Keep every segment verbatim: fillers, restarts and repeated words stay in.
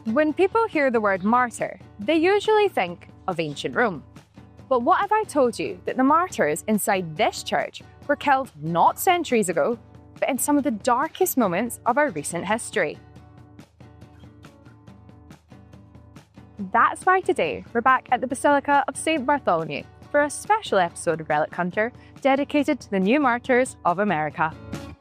When people hear the word martyr, they usually think of ancient Rome. But what if I told you that the martyrs inside this church were killed not centuries ago, but in some of the darkest moments of our recent history? That's why today we're back at the Basilica of Saint Bartholomew for a special episode of Relic Hunter dedicated to the new martyrs of America.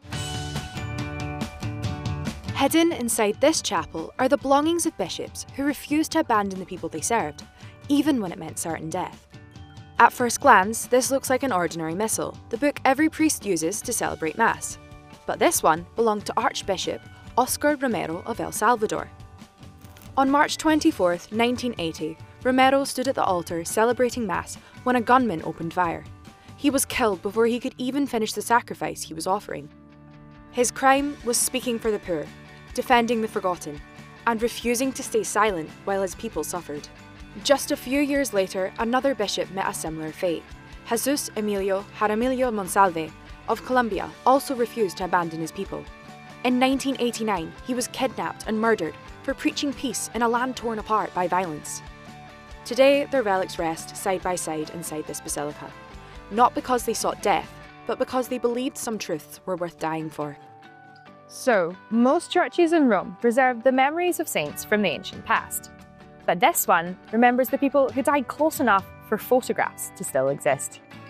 Hidden inside this chapel are the belongings of bishops who refused to abandon the people they served, even when it meant certain death. At first glance, this looks like an ordinary missal, the book every priest uses to celebrate Mass. But this one belonged to Archbishop Oscar Romero of El Salvador. On March twenty-fourth, nineteen eighty, Romero stood at the altar celebrating Mass when a gunman opened fire. He was killed before he could even finish the sacrifice he was offering. His crime was speaking for the poor, defending the forgotten, and refusing to stay silent while his people suffered. Just a few years later, another bishop met a similar fate. Jesus Emilio Jaramillo Monsalve of Colombia also refused to abandon his people. In nineteen eighty-nine, he was kidnapped and murdered for preaching peace in a land torn apart by violence. Today, their relics rest side by side inside this basilica, not because they sought death, but because they believed some truths were worth dying for. So, most churches in Rome preserve the memories of saints from the ancient past. But this one remembers the people who died close enough for photographs to still exist.